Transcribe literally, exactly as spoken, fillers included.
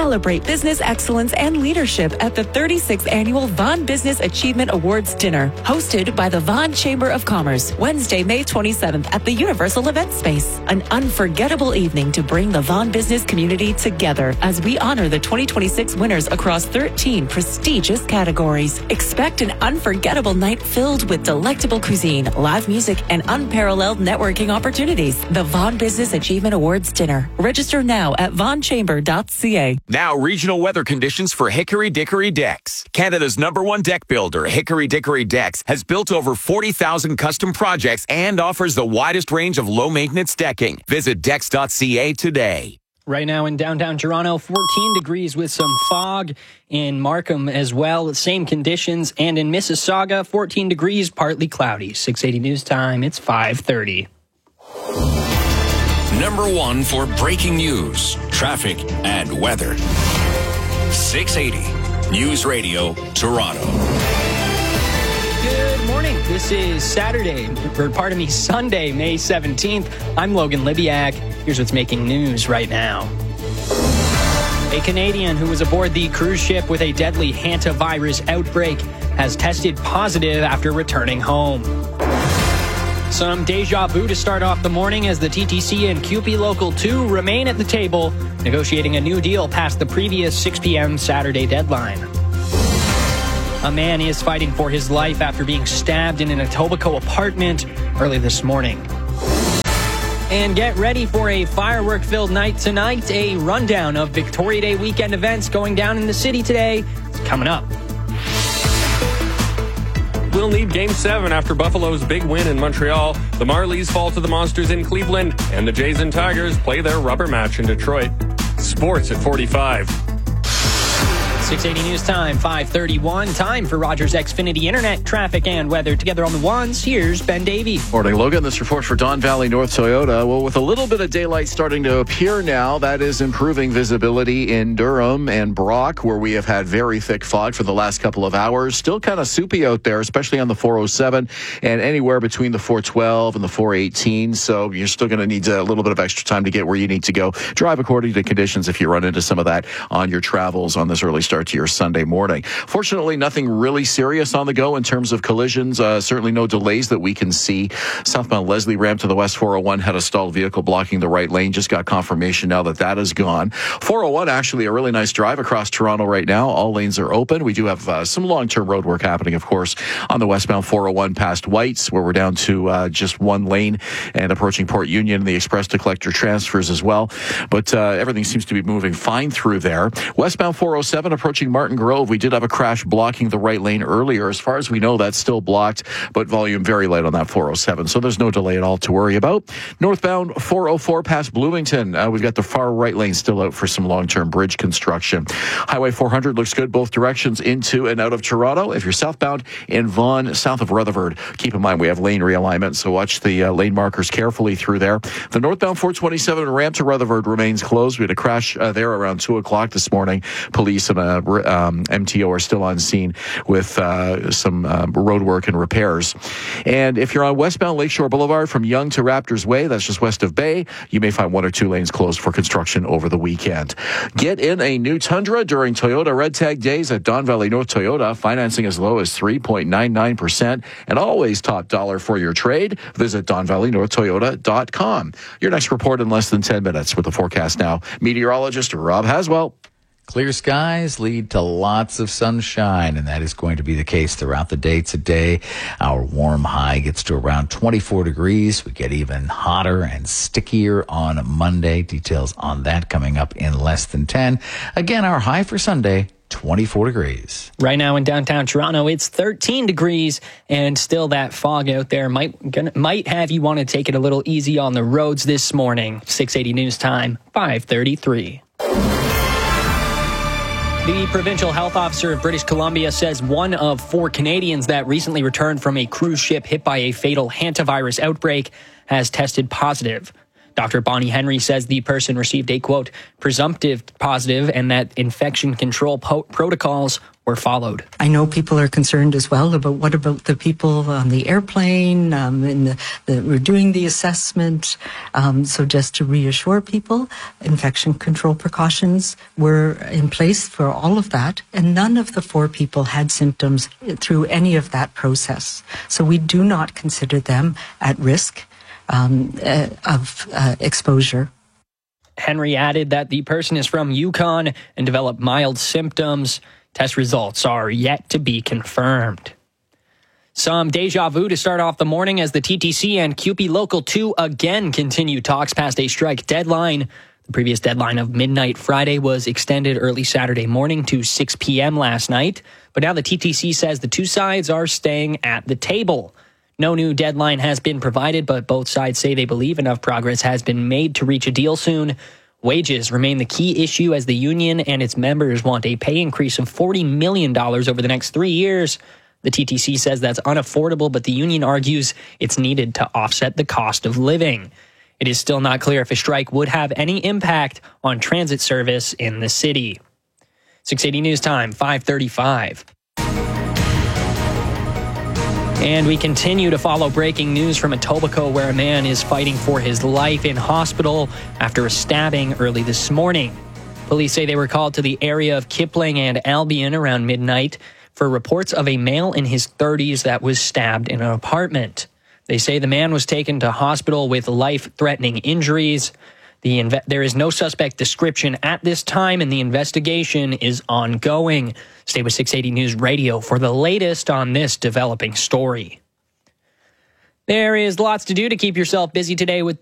Celebrate business excellence and leadership at the thirty-sixth Annual Vaughan Business Achievement Awards Dinner, hosted by the Vaughan Chamber of Commerce, Wednesday, May twenty-seventh at the Universal Event Space. An unforgettable evening to bring the Vaughan business community together as we honor the twenty twenty-six winners across thirteen prestigious categories. Expect an unforgettable night filled with delectable cuisine, live music, and unparalleled networking opportunities. The Vaughan Business Achievement Awards Dinner. Register now at vaughan chamber dot c a. Now, regional weather conditions for Hickory Dickory Decks. Canada's number one deck builder, Hickory Dickory Decks, has built over forty thousand custom projects and offers the widest range of low-maintenance decking. Visit decks dot c a today. Right now in downtown Toronto, fourteen degrees with some fog. In Markham as well, same conditions. And in Mississauga, fourteen degrees, partly cloudy. six eighty News Time, it's five thirty. Number one for breaking news, traffic, and weather. six eighty News Radio, Toronto. Good morning. This is Saturday, or pardon me, Sunday, May seventeenth. I'm Logan Libiak. Here's what's making news right now. A Canadian who was aboard the cruise ship with a deadly hantavirus outbreak has tested positive after returning home. Some deja vu to start off the morning as the T T C and C U P E Local two remain at the table, negotiating a new deal past the previous six p.m. Saturday deadline. A man is fighting for his life after being stabbed in an Etobicoke apartment early this morning. And get ready for a firework-filled night tonight. A rundown of Victoria Day weekend events going down in the city today is coming up. We'll need Game seven after Buffalo's big win in Montreal. The Marlies fall to the Monsters in Cleveland, and the Jays and Tigers play their rubber match in Detroit. Sports at forty-five. six eighty News Time, five thirty-one. Time for Rogers Xfinity Internet, traffic, and weather together on the ones. Here's Ben Davey. Morning, Logan. This report for Don Valley North Toyota. Well, with a little bit of daylight starting to appear now, that is improving visibility in Durham and Brock, where we have had very thick fog for the last couple of hours. Still kind of soupy out there, especially on the four oh seven and anywhere between the four twelve and the four eighteen. So you're still going to need a little bit of extra time to get where you need to go. Drive according to conditions if you run into some of that on your travels on this early start to your Sunday morning. Fortunately, nothing really serious on the go in terms of collisions. Uh, certainly no delays that we can see. Southbound Leslie ramp to the west four oh one had a stalled vehicle blocking the right lane. Just got confirmation now that that is gone. four oh one, actually a really nice drive across Toronto right now. All lanes are open. We do have uh, some long-term road work happening, of course, on the westbound four oh one past Whites, where we're down to uh, just one lane, and approaching Port Union, the express to collector transfers as well. But uh, everything seems to be moving fine through there. Westbound four oh seven approaching Martin Grove, we did have a crash blocking the right lane earlier. As far as we know, that's still blocked, but volume very light on that four oh seven, so there's no delay at all to worry about. Northbound four oh four past Bloomington, uh, we've got the far right lane still out for some long-term bridge construction. Highway four hundred looks good both directions into and out of Toronto. If you're southbound in Vaughan, south of Rutherford, keep in mind we have lane realignment, so watch the uh, lane markers carefully through there. The northbound four twenty-seven ramp to Rutherford remains closed. We had a crash uh, there around two o'clock this morning. Police and uh, um, M T O are still on scene with uh, some uh, road work and repairs. And if you're on westbound Lakeshore Boulevard from Yonge to Raptors Way, that's just west of Bay, you may find one or two lanes closed for construction over the weekend. Get in a new Tundra during Toyota Red Tag Days at Don Valley North Toyota. Financing as low as three point nine nine percent and always top dollar for your trade. Visit don valley north toyota dot com. Your next report in less than ten minutes with the forecast now. Meteorologist Rob Haswell. Clear skies lead to lots of sunshine, and that is going to be the case throughout the day today. Our warm high gets to around twenty-four degrees. We get even hotter and stickier on Monday. Details on that coming up in less than ten. Again, our high for Sunday, twenty-four degrees. Right now in downtown Toronto, it's thirteen degrees, and still that fog out there might gonna, might have you want to take it a little easy on the roads this morning. six eighty News Time, five thirty-three. The provincial health officer of British Columbia says one of four Canadians that recently returned from a cruise ship hit by a fatal hantavirus outbreak has tested positive. Doctor Bonnie Henry says the person received a, quote, presumptive positive and that infection control po- protocols were followed. I know people are concerned as well about what about the people on the airplane, um, and the, the, we're doing the assessment. Um, so just to reassure people, infection control precautions were in place for all of that, and none of the four people had symptoms through any of that process. So we do not consider them at risk um, uh, of uh, exposure. Henry added that the person is from Yukon and developed mild symptoms. Test results are yet to be confirmed. Some deja vu to start off the morning as the T T C and C U P E Local two again continue talks past a strike deadline. The previous deadline of midnight Friday was extended early Saturday morning to six p.m. last night. But now the T T C says the two sides are staying at the table. No new deadline has been provided, but both sides say they believe enough progress has been made to reach a deal soon. Wages remain the key issue as the union and its members want a pay increase of forty million dollars over the next three years. The T T C says that's unaffordable, but the union argues it's needed to offset the cost of living. It is still not clear if a strike would have any impact on transit service in the city. six eighty News Time, five thirty-five. And we continue to follow breaking news from Etobicoke, where a man is fighting for his life in hospital after a stabbing early this morning. Police say they were called to the area of Kipling and Albion around midnight for reports of a male in his thirties that was stabbed in an apartment. They say the man was taken to hospital with life-threatening injuries. The inve- there is no suspect description at this time, and the investigation is ongoing. Stay with six eighty News Radio for the latest on this developing story. There is lots to do to keep yourself busy today with